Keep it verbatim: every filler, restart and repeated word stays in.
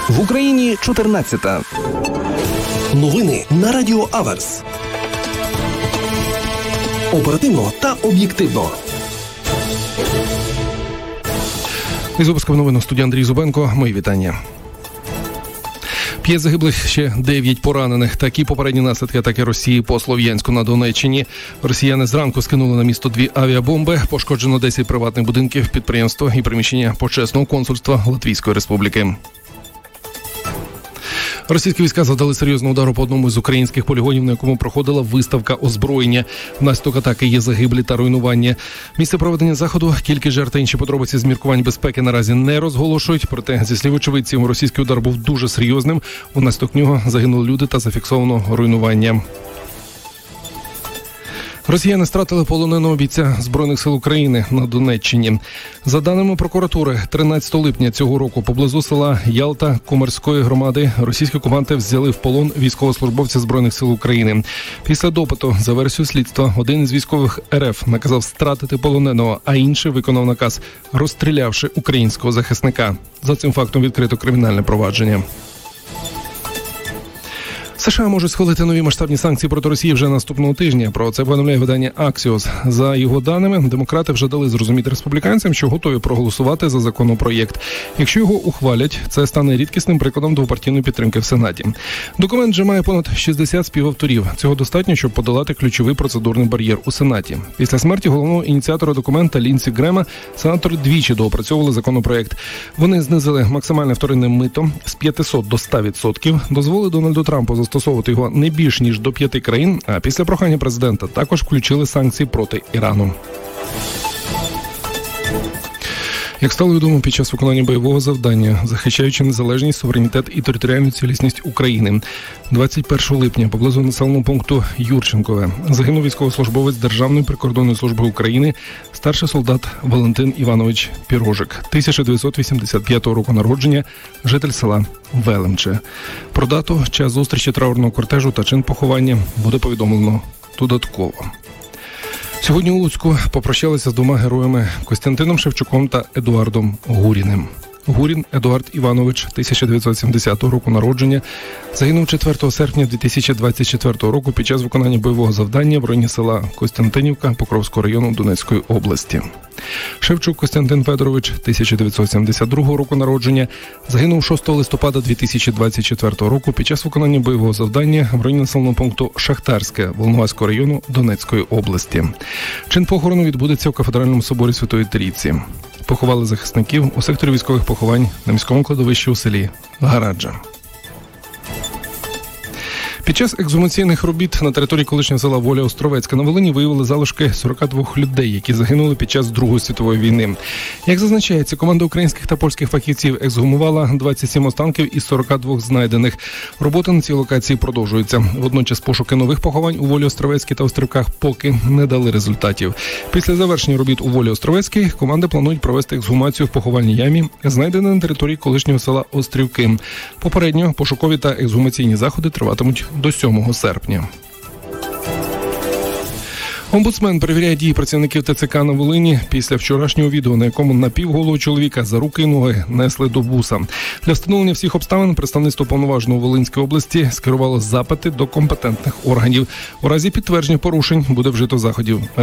В Україні чотирнадцята. Новини на Радіо Аверс. Оперативно та об'єктивно. Із випуском новин у студії Андрій Зубенко. Мої вітання. П'ять загиблих, ще дев'ять поранених. Такі попередні наслідки атаки Росії по Слов'янську на Донеччині. Росіяни зранку скинули на місто дві авіабомби. Пошкоджено десять приватних будинків, підприємства і приміщення почесного консульства Латвійської Республіки. Російські війська завдали серйозного удару по одному з українських полігонів, на якому проходила виставка озброєння. Внаслідок атаки є загиблі та руйнування. Місце проведення заходу, кількість жертв та інші подробиці з міркувань безпеки наразі не розголошують. Проте, зі слів очевидців, російський удар був дуже серйозним. Внаслідок нього загинули люди та зафіксовано руйнування. Росіяни стратили полоненого бійця Збройних сил України на Донеччині. За даними прокуратури, тринадцятого липня цього року поблизу села Ялта Комарської громади російські окупанти взяли в полон військовослужбовця Збройних сил України. Після допиту, за версією слідства, один із військових РФ наказав стратити полоненого, а інший виконав наказ, розстрілявши українського захисника. За цим фактом відкрито кримінальне провадження. США може схвалити нові масштабні санкції проти Росії вже наступного тижня. Про це повідомляє видання Axios. За його даними, демократи вже дали зрозуміти республіканцям, що готові проголосувати за законопроєкт. Якщо його ухвалять, це стане рідкісним прикладом двопартійної підтримки в Сенаті. Документ вже має понад шістдесят співавторів. Цього достатньо, щоб подолати ключовий процедурний бар'єр у Сенаті. Після смерті головного ініціатора документа Лінсі Грема сенатори двічі доопрацьовували законопроєкт. Вони знизили максимальне вторинне мито з п'ятисот до ста відсотків, дозволили Дональду Трампу застосовувати його не більш ніж до п'яти країн, а після прохання президента також включили санкції проти Ірану. Як стало відомо під час виконання бойового завдання, захищаючи незалежність, суверенітет і територіальну цілісність України, двадцять першого липня поблизу населеного пункту Юрченкове загинув військовослужбовець Державної прикордонної служби України, старший солдат Валентин Іванович Пірожик, тисяча дев'ятсот вісімдесят п'ятого року народження, житель села Велемче. Про дату, час зустрічі траурного кортежу та чин поховання буде повідомлено додатково. Сьогодні у Луцьку попрощалися з двома героями – Костянтином Шевчуком та Едуардом Гуріним. Гурін Едуард Іванович, тисяча дев'ятсот сімдесятого року народження, загинув четвертого серпня дві тисячі двадцять четвертого року під час виконання бойового завдання в районі села Костянтинівка Покровського району Донецької області. Шевчук Костянтин Федорович, тисяча дев'ятсот сімдесят другого року народження, загинув шостого листопада дві тисячі двадцять четвертого року під час виконання бойового завдання в районі населеного пункту Шахтарське Волноваського району Донецької області. Чин похорону відбудеться в Кафедральному соборі Святої Трійці. Поховали захисників у секторі військових поховань на міському кладовищі у селі Гараджа. Під час ексгумаційних робіт на території колишнього села Воля Островецька на Волині виявили залишки сорок два людей, які загинули під час Другої світової війни. Як зазначається, команда українських та польських фахівців ексгумувала двадцять сім останків із сорока двох знайдених. Роботи на цій локації продовжуються. Водночас пошуки нових поховань у Волі Островецькій та Острівках поки не дали результатів. Після завершення робіт у Волі Островецькій команди планують провести ексгумацію в поховальній ямі, знайденій на території колишнього села Острівки. Попередньо пошукові та ексгумаційні заходи триватимуть до сьомого серпня. Омбудсмен перевіряє дії працівників ТЦК на Волині після вчорашнього відео, на якому напівголого чоловіка за руки і ноги несли до буса. Для встановлення всіх обставин представництво Повноважного Волинської області скерувало запити до компетентних органів. У разі підтвердження порушень буде вжито заходів